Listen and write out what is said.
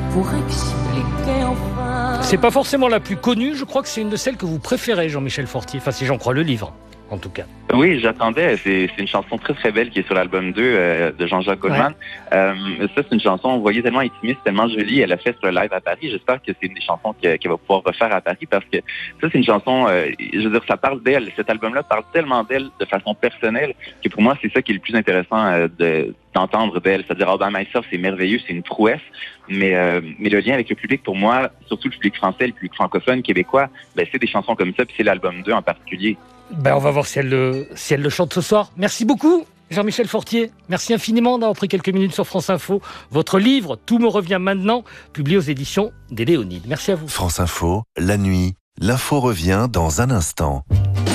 pour expliquer enfin. C'est pas forcément la plus connue, je crois que c'est une de celles que vous préférez, Jean-Michel Fortier. Enfin, si j'en crois le livre, en tout cas. Oui, j'attendais. C'est une chanson très très belle qui est sur l'album 2 de Jean-Jacques Goldman. Ça, c'est une chanson, vous voyez, tellement intimiste, tellement jolie. Elle a fait sur le live à Paris. J'espère que c'est une des chansons qu'elle va pouvoir refaire à Paris parce que ça, c'est une chanson, je veux dire, ça parle d'elle. Cet album-là parle tellement d'elle de façon personnelle que pour moi, c'est ça qui est le plus intéressant d'entendre d'elle. C'est-à-dire, All By Myself, c'est merveilleux, c'est une prouesse. Mais le lien avec le public, pour moi, surtout le public français, le public francophone, québécois, c'est des chansons comme ça, puis c'est l'album 2 en particulier. On va voir si elle le chante ce soir. Merci beaucoup, Jean-Michel Fortier. Merci infiniment d'avoir pris quelques minutes sur France Info. Votre livre, Tout me revient maintenant, publié aux éditions des Léonides. Merci à vous. France Info, la nuit, l'info revient dans un instant.